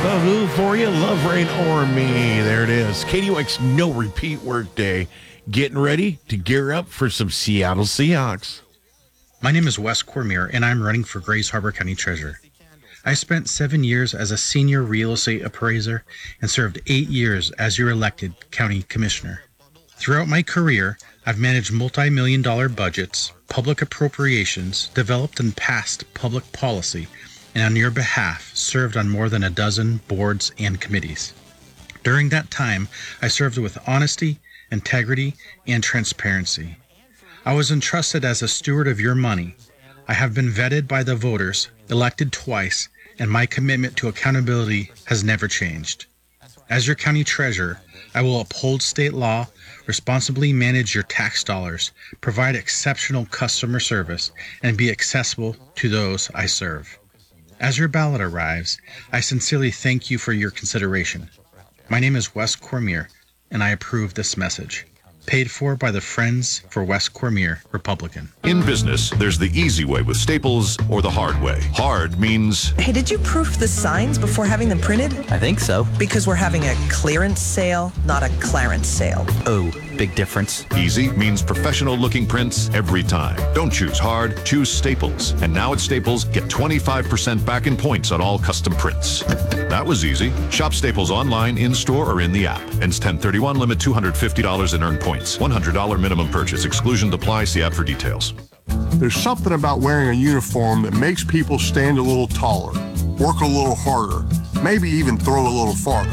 Who for you? Love, Rain, or Me. There it is. KDUX no repeat workday. Getting ready to gear up for some Seattle Seahawks. My name is Wes Cormier, and I'm running for Grays Harbor County Treasurer. I spent 7 years as a senior real estate appraiser and served 8 years as your elected county commissioner. Throughout my career, I've managed multi-million-dollar budgets, public appropriations, developed and passed public policy, and on your behalf served on more than a dozen boards and committees. During that time, I served with honesty, integrity, and transparency. I was entrusted as a steward of your money. I have been vetted by the voters, elected twice, and my commitment to accountability has never changed. As your county treasurer, I will uphold state law, responsibly manage your tax dollars, provide exceptional customer service, and be accessible to those I serve. As your ballot arrives, I sincerely thank you for your consideration. My name is Wes Cormier, and I approve this message. Paid for by the Friends for Wes Cormier, Republican. In business, there's the easy way with Staples or the hard way. Hard means... Hey, did you proof the signs before having them printed? I think so. Because we're having a clearance sale, not a clarence sale. Oh, big difference. Easy means professional-looking prints every time. Don't choose hard, choose Staples. And now at Staples, get 25% back in points on all custom prints. That was easy. Shop Staples online, in-store, or in the app. Ends 10/31, limit $250 in earned points. $100 minimum purchase. Exclusion applies. See app for details. There's something about wearing a uniform that makes people stand a little taller, work a little harder, maybe even throw a little farther.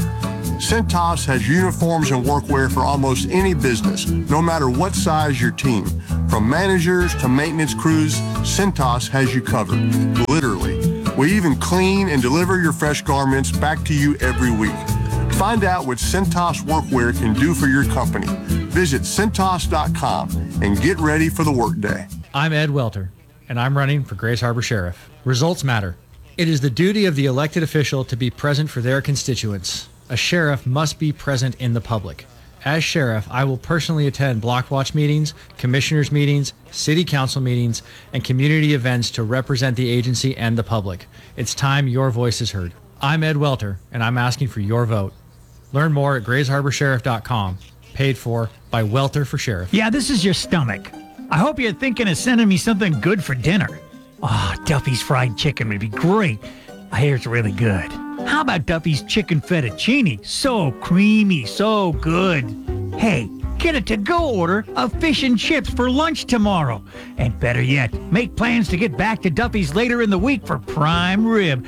Cintas has uniforms and workwear for almost any business, no matter what size your team. From managers to maintenance crews, Cintas has you covered, literally. We even clean and deliver your fresh garments back to you every week. Find out what Cintas Workwear can do for your company. Visit Cintas.com and get ready for the workday. I'm Ed Welter, and I'm running for Grays Harbor Sheriff. Results matter. It is the duty of the elected official to be present for their constituents. A sheriff must be present in the public. As sheriff, I will personally attend block watch meetings, commissioners' meetings, city council meetings, and community events to represent the agency and the public. It's time your voice is heard. I'm Ed Welter, and I'm asking for your vote. Learn more at GraysHarborSheriff.com. Paid for by Welter for Sheriff. Yeah, this is your stomach. I hope you're thinking of sending me something good for dinner. Duffy's fried chicken would be great. I hear it's really good. How about Duffy's chicken fettuccine? So creamy, so good. Hey, get a to-go order of fish and chips for lunch tomorrow. And better yet, make plans to get back to Duffy's later in the week for prime rib.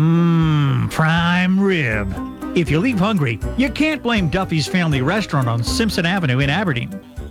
Prime rib. If you leave hungry, you can't blame Duffy's Family Restaurant on Simpson Avenue in Aberdeen.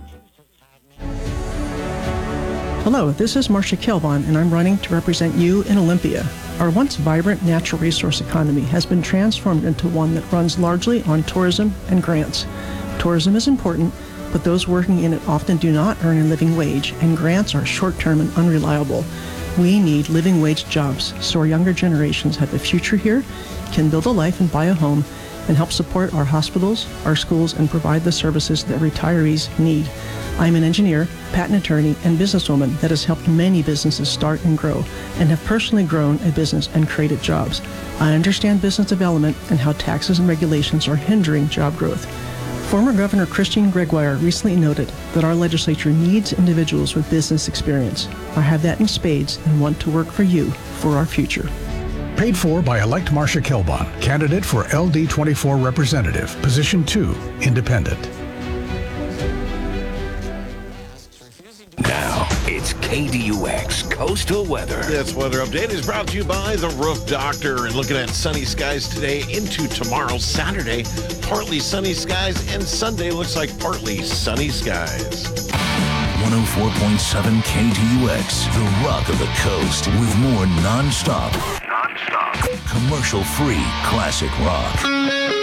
Hello, this is Marcia Kelvon, and I'm running to represent you in Olympia. Our once vibrant natural resource economy has been transformed into one that runs largely on tourism and grants. Tourism is important, but those working in it often do not earn a living wage, and grants are short-term and unreliable. We need living wage jobs so our younger generations have a future here, can build a life and buy a home, and help support our hospitals, our schools, and provide the services that retirees need. I'm an engineer, patent attorney, and businesswoman that has helped many businesses start and grow, and have personally grown a business and created jobs. I understand business development and how taxes and regulations are hindering job growth. Former Governor Christine Gregoire recently noted that our legislature needs individuals with business experience. I have that in spades and want to work for you for our future. Paid for by elect Marcia Kelbon, candidate for LD24 representative, position 2, independent. Now, it's KDUX Coastal Weather. This weather update is brought to you by The Roof Doctor. And looking at sunny skies today into tomorrow, Saturday, partly sunny skies, and Sunday looks like partly sunny skies. 104.7 KDUX, the rock of the coast, with more non-stop, commercial-free classic rock.